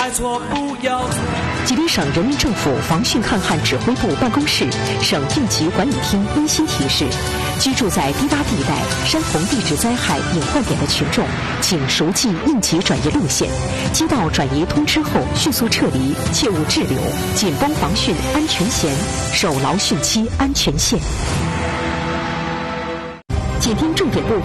爱错不要错。 吉林省人民政府防汛抗旱指挥部办公室、省应急管理厅温馨提示：居住在低洼地带、山洪地质灾害隐患点的群众，请熟记应急转移路线，接到转移通知后迅速撤离，切勿滞留，紧绷防汛安全弦，守牢汛期安全线。请听重点部分。